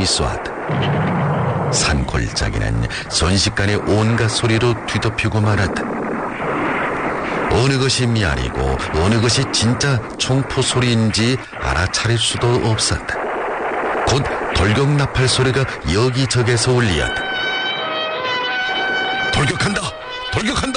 호위병이 쏘았다. 산골짜기는 순식간에 온갖 소리로 뒤덮이고 말았다. 어느 것이 미알이고 어느 것이 진짜 총포 소리인지 알아차릴 수도 없었다. 곧 돌격 나팔 소리가 여기저기서 울리었다. 돌격한다! 돌격한다!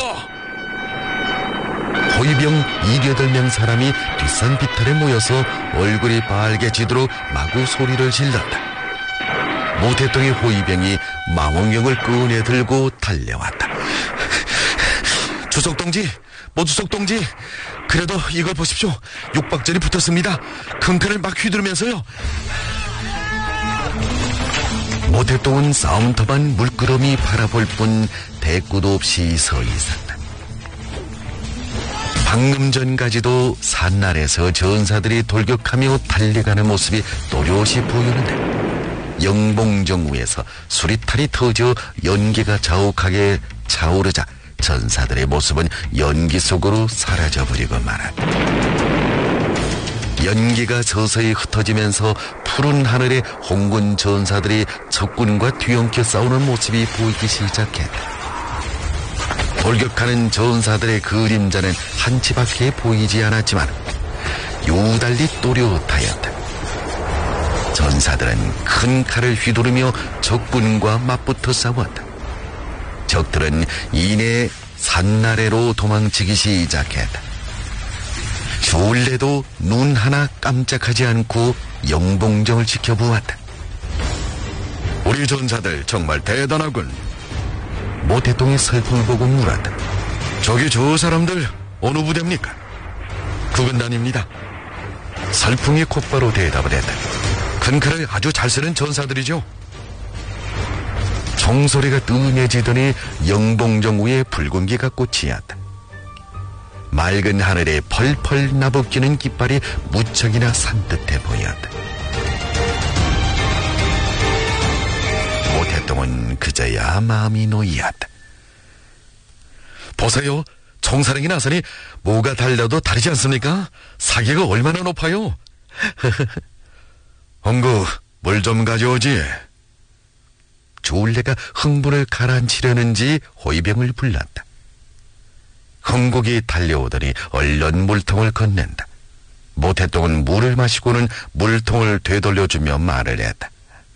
호위병 2~8명 사람이 뒷산 비탈에 모여서 얼굴이 빨개지도록 마구 소리를 질렀다. 모태동의 호위병이 망원경을 꺼내 들고 달려왔다. 주석동지, 모주석동지, 그래도 이걸 보십시오. 육박전이 붙었습니다. 큰칼을 막 휘두르면서요. 모태동은 싸움터만 물끄러미 바라볼 뿐 대꾸도 없이 서 있었다. 방금 전까지도 산날에서 전사들이 돌격하며 달려가는 모습이 또렷이 보이는데 영봉정 위에서 수리탈이 터져 연기가 자욱하게 차오르자 전사들의 모습은 연기 속으로 사라져버리고 말았다. 연기가 서서히 흩어지면서 푸른 하늘에 홍군 전사들이 적군과 뒤엉켜 싸우는 모습이 보이기 시작했다. 돌격하는 전사들의 그림자는 한치밖에 보이지 않았지만 유달리 또렷하였다. 전사들은 큰 칼을 휘두르며 적군과 맞붙어 싸웠다. 적들은 이내 산나래로 도망치기 시작했다. 졸래도 눈 하나 깜짝하지 않고 영봉정을 지켜보았다. 우리 전사들 정말 대단하군. 모태동이 설풍을 보고 물었다. 저기 저 사람들 어느 부대입니까? 구근단입니다. 설풍이 곧바로 대답을 했다. 큰 칼을 아주 잘 쓰는 전사들이죠. 총소리가 뜸해지더니 영봉정 위에 붉은기가 꽃이었다. 맑은 하늘에 펄펄 나부끼는 깃발이 무척이나 산뜻해 보였다. 모태동은 그저야 마음이 놓이었다. 보세요. 총사령이 나서니 뭐가 달려도 다르지 않습니까? 사기가 얼마나 높아요. 홍구, 물 좀 가져오지. 조울래가 흥분을 가라앉히려는지 호위병을 불렀다. 흥국이 달려오더니 얼른 물통을 건넨다. 모태동은 물을 마시고는 물통을 되돌려주며 말을 했다.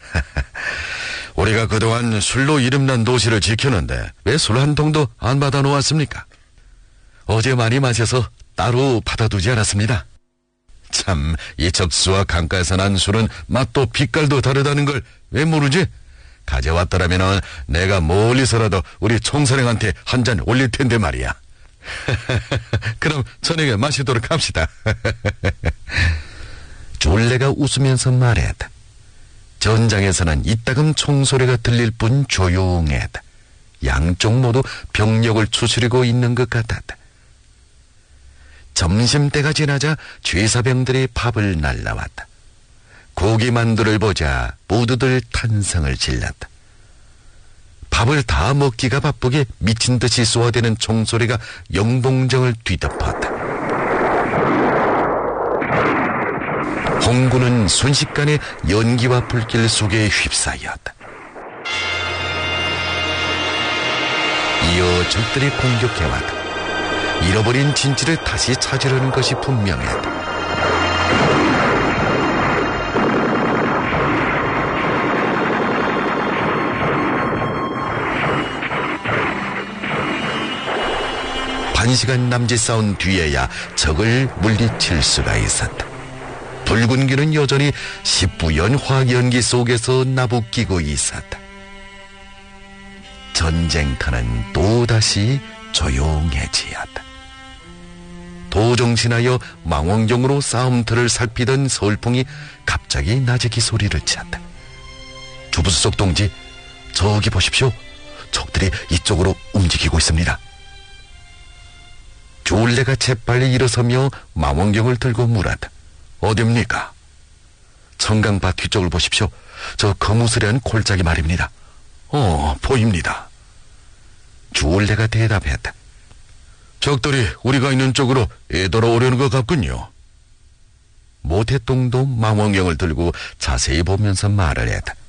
우리가 그동안 술로 이름난 도시를 지켰는데 왜 술 한 통도 안 받아놓았습니까? 어제 많이 마셔서 따로 받아두지 않았습니다. 참, 이 적수와 강가에서 난 술은 맛도 빛깔도 다르다는 걸 왜 모르지? 가져왔더라면 내가 멀리서라도 우리 총사령한테 한 잔 올릴 텐데 말이야. 그럼 저녁에 마시도록 합시다. 졸래가 웃으면서 말했다. 전장에서는 이따금 총소리가 들릴 뿐 조용했다. 양쪽 모두 병력을 추스리고 있는 것 같았다. 점심때가 지나자 죄사병들이 밥을 날라왔다. 고기만두를 보자 모두들 탄성을 질렀다. 밥을 다 먹기가 바쁘게 미친 듯이 쏘아대는 총소리가 영봉정을 뒤덮었다. 홍군은 순식간에 연기와 불길 속에 휩싸였다. 이어 적들이 공격해왔다. 잃어버린 진지를 다시 찾으려는 것이 분명했다. 한 시간 남짓 싸운 뒤에야 적을 물리칠 수가 있었다. 붉은기는 여전히 시뿌연 화연기 속에서 나부끼고 있었다. 전쟁터는 또다시 조용해지었다. 도정신하여 망원경으로 싸움터를 살피던 서울풍이 갑자기 나재기 소리를 쳤다. 주부수석 동지, 저기 보십시오. 적들이 이쪽으로 움직이고 있습니다. 졸래가 재빨리 일어서며 망원경을 들고 물었다. 어딥니까? 청강밭 뒤쪽을 보십시오. 저 거무스레한 골짜기 말입니다. 보입니다. 졸래가 대답했다. 적들이 우리가 있는 쪽으로 애돌아오려는 것 같군요. 모태동도 망원경을 들고 자세히 보면서 말을 했다.